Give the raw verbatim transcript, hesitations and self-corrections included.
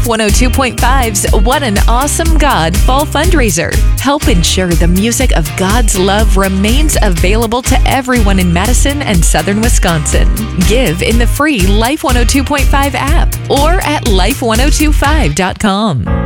Life one oh two point five's What an Awesome God Fall Fundraiser. Help ensure the music of God's love remains available to everyone in Madison and Southern Wisconsin. Give in the free Life one oh two point five app or at life one oh two five dot com.